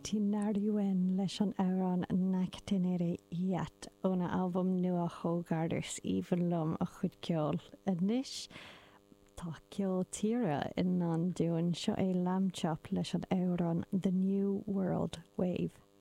tí náirúin leis an árán Nacht-Tínéirí Iat ó na albumm nua Thógarders Even Lum a chud ceol. Anois tá ceol tíre in an dúin seo é Lamb Chop leis an árán The New World Wave.